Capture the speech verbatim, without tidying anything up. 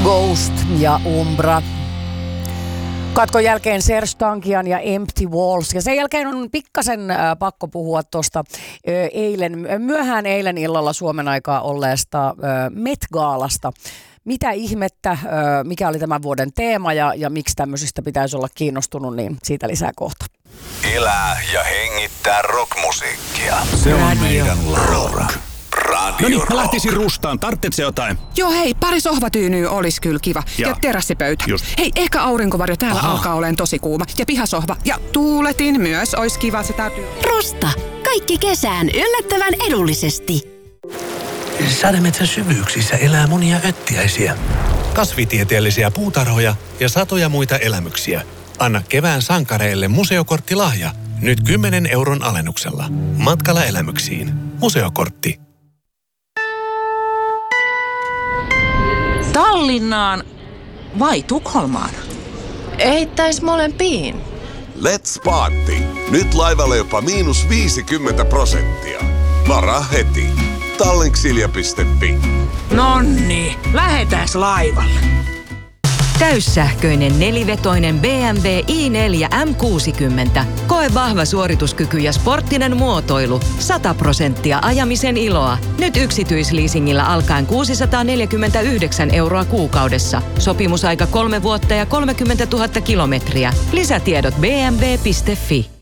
Ghost ja Umbra. Katkon jälkeen Serj Tankian ja Empty Walls. Ja sen jälkeen on pikkasen äh, pakko puhua tuosta äh, eilen, myöhään eilen illalla Suomen aikaa olleesta äh, Met-gaalasta. Mitä ihmettä, äh, mikä oli tämän vuoden teema ja, ja miksi tämmöisistä pitäisi olla kiinnostunut, niin siitä lisää kohta. Elää ja hengittää rockmusiikkia. Se on Radio meidän Laura. Radio No niin, Rock. mä lähtisin rustaan. Tarvitsetko jotain? Joo, hei, pari sohvatyynyä olisi kyllä kiva. Ja, Ja. ja terassipöytä. Just. Hei, ehkä aurinkovarjo, täällä Aha. alkaa olemaan tosi kuuma. Ja pihasohva. Ja tuuletin myös, olisi kiva, se täytyy... Rusta. Kaikki kesään yllättävän edullisesti. Sademetsän syvyyksissä elää monia öttiäisiä, kasvitieteellisiä puutarhoja ja satoja muita elämyksiä. Anna kevään sankareille museokorttilahja. Nyt kymmenen euron alennuksella. Matkalla elämyksiin. Museokortti. Tallinnaan vai Tukholmaan? Eittäis molempiin. Let's party! Nyt laivalle jopa miinus viisikymmentä prosenttia. Varaa heti. Tallinksilja piste fi. Nonni, lähetääs laivalle. Täyssähköinen nelivetoinen B M W i neljä M kuusikymmentä. Koe vahva suorituskyky ja sporttinen muotoilu. sata prosenttia ajamisen iloa. Nyt yksityisleasingillä alkaen kuusisataaneljäkymmentäyhdeksän euroa kuukaudessa. Sopimusaika kolme vuotta ja kolmekymmentätuhatta kilometriä. Lisätiedot b m w piste fi.